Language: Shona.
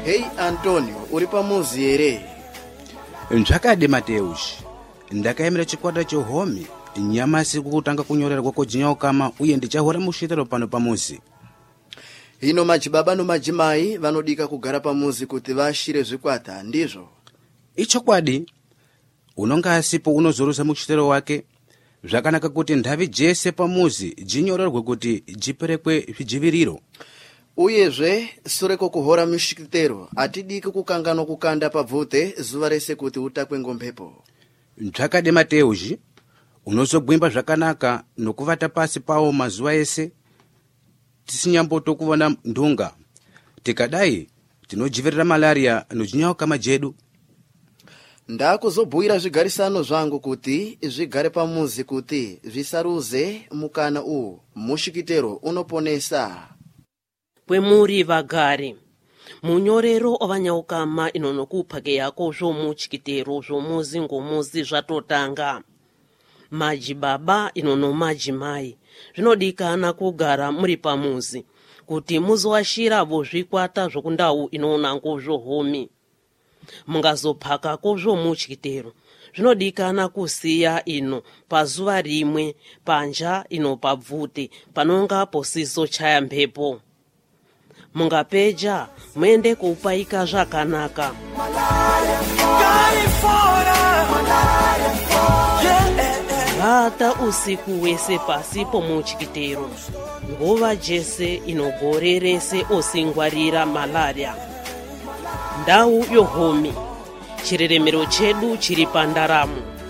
Hey Antonio, uri pamuzi ere? Nzvakade Mateus. Ndakaemera chikwata chehomi nyamasi kutanga kunyorera kwako Jinyaukama uye ndichahora mushitero pano pamuzi. Hino madzibaba nomadzimai vanodika kugara pamuzi kuti vashire zvikwata ndizvo? Ichokwadi. Unonga asipo unozorusa mushitero wake. Zvakanaka kuti ndavi jese pamuzi jinyorerwe kuti jiperekwe zvijiviriro. Uyezve sure kokuhora mushitero atidiki kukangano kukanda pabvute zuva rese kuti utakwe ngombepo. Nzvakade Mateus. Unozogwimba zvakanaka nokuvata pasi pawo mazuva ese tisinyamboto kuona ndunga. Tikadai tinojivirira malaria noJinyaukama jedu. Ndakuzobhuira zvigarisano zvangu kuti zvigare pamuzi kuti zvisaruze mukana uwu mushitero unoponesa. Kwemuri vagari munyorero oVanyaukama inonokuphake yako zvomuchikitero zvomuzi ngomuzi zvatotanga. Majibaba inono majimai zvinodikana kugara muri pamuzi kuti muzoashira zvikwata zvokundau inoona ngozvohomi. Mungazophaka kozvomuchikitero zvinodikana kusiya ino pazuva rimwe panja ino pabvute panonga posiso chaya mhepo. Mungapeja muende kupaika zvakanaka. Vata usiku wese pasi pomuchikitero nguva jese inogorerese osingwarira malaria. Ndau yohomi chireremero chedu chiri pandaramo.